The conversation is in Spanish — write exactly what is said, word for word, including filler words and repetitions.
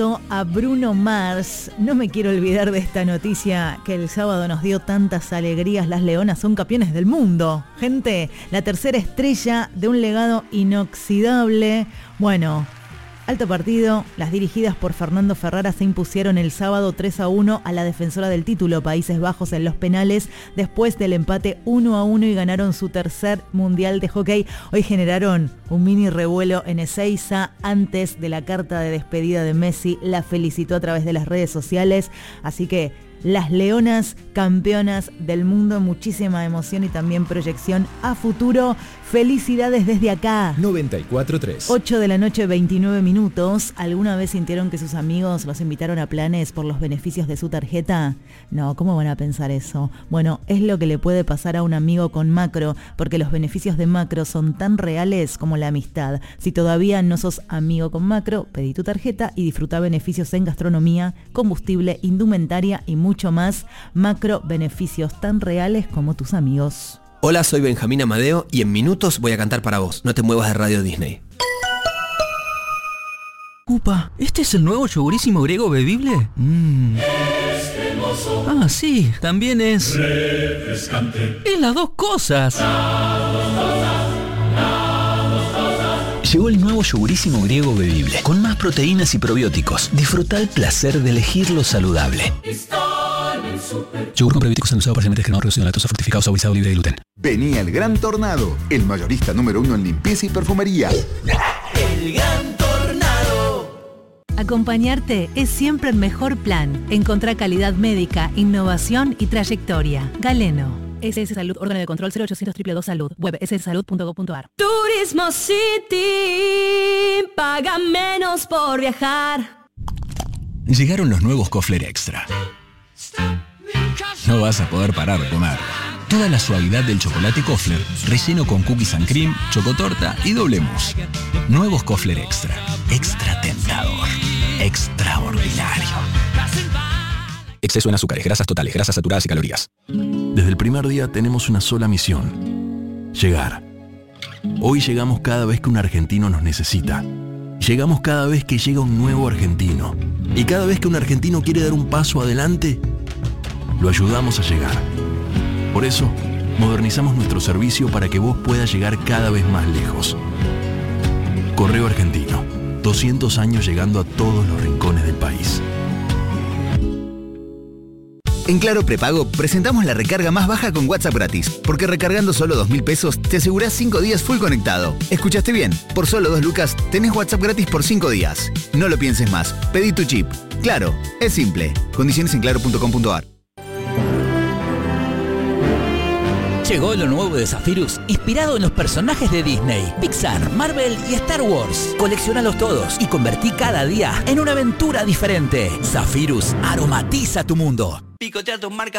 A Bruno Mars. No me quiero olvidar de esta noticia que el sábado nos dio tantas alegrías. Las Leonas son campeones del mundo. Gente, la tercera estrella de un legado inoxidable. Bueno, alto partido. Las dirigidas por Fernando Ferrara se impusieron el sábado tres a uno a la defensora del título, Países Bajos, en los penales, después del empate uno a uno, y ganaron su tercer mundial de hockey. Hoy generaron un mini revuelo en Ezeiza antes de la carta de despedida de Messi. La felicitó a través de las redes sociales. Así que las Leonas, campeonas del mundo, muchísima emoción y también proyección a futuro. Felicidades desde acá. noventa y cuatro punto tres. ocho de la noche, veintinueve minutos. ¿Alguna vez sintieron que sus amigos los invitaron a planes por los beneficios de su tarjeta? No, ¿cómo van a pensar eso? Bueno, es lo que le puede pasar a un amigo con Macro, porque los beneficios de Macro son tan reales como la amistad. Si todavía no sos amigo con Macro, pedí tu tarjeta y disfruta beneficios en gastronomía, combustible, indumentaria y mucho más. Macro, beneficios tan reales como tus amigos. Hola, soy Benjamín Amadeo y en minutos voy a cantar para vos. No te muevas de Radio Disney. Upa, ¿este es el nuevo yogurísimo griego bebible? Mm. Ah, sí, también es... refrescante. Es las dos cosas. Llegó el nuevo yogurísimo griego bebible, con más proteínas y probióticos. Disfruta el placer de elegir lo saludable. Yogur con probióticos endulzado parcialmente descremado, reducido en lactosa, fructificado, saborizado, libre de gluten. Venía el Gran Tornado, el mayorista número uno en limpieza y perfumería. El Gran Tornado. Acompañarte es siempre el mejor plan. Encontrá calidad médica, innovación y trayectoria. Galeno. S S Salud, órgano de control cero ochocientos dos dos dos Salud. Web s s salud punto gov punto a r. Turismo City. Paga menos por viajar. Llegaron los nuevos Kofler Extra. No vas a poder parar de comer. Toda la suavidad del chocolate Kofler, relleno con cookies and cream, chocotorta y doble mousse. Nuevos Kofler Extra. Extra tentador. Extraordinario. Exceso en azúcares, grasas totales, grasas saturadas y calorías. Desde el primer día tenemos una sola misión: llegar. Hoy llegamos cada vez que un argentino nos necesita. Llegamos cada vez que llega un nuevo argentino. Y cada vez que un argentino quiere dar un paso adelante, lo ayudamos a llegar. Por eso, modernizamos nuestro servicio para que vos puedas llegar cada vez más lejos. Correo Argentino, doscientos años llegando a todos los rincones del país. En Claro Prepago presentamos la recarga más baja con WhatsApp gratis, porque recargando solo dos mil pesos te asegurás cinco días full conectado. ¿Escuchaste bien? Por solo dos lucas tenés WhatsApp gratis por cinco días. No lo pienses más, pedí tu chip. Claro, es simple. Condiciones en claro punto com punto a r. Llegó lo nuevo de Zephyrus, inspirado en los personajes de Disney, Pixar, Marvel y Star Wars. Colecciónalos todos y convertí cada día en una aventura diferente. Zephyrus, aromatiza tu mundo. Picotea tus marcas